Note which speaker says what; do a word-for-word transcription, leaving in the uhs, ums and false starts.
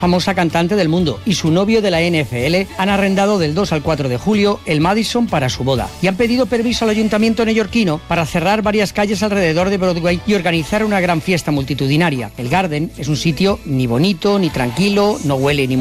Speaker 1: famosa cantante del mundo, y su novio de la N F L han arrendado del dos al cuatro de julio el Madison para su boda y han pedido permiso al ayuntamiento neoyorquino para cerrar varias calles alrededor de Broadway y organizar una gran fiesta multitudinaria. El Garden es un sitio ni bonito ni tranquilo, no huele ni